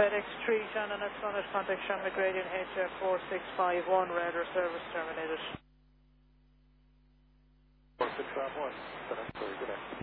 FedEx 3, Shannon, next one is contact Sean McGrady and HF 4651, radar service terminated. 4651, FedEx 3, good day.